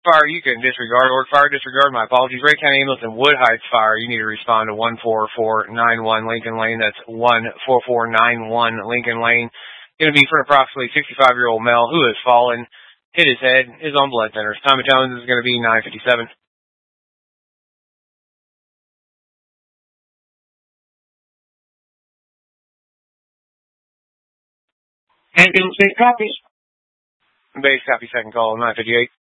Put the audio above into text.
fire, you can disregard. Orc fire, disregard. My apologies. Ray County Ambulance and Wood Heights fire, you need to respond to 14491 Lincoln Lane. That's 14491 Lincoln Lane. Going to be for an approximately 65-year-old male who has fallen, hit his head, is on blood thinners. Time of Jones is going to be 9:57. Ambulance base copy. Base copy, second call, 9:58.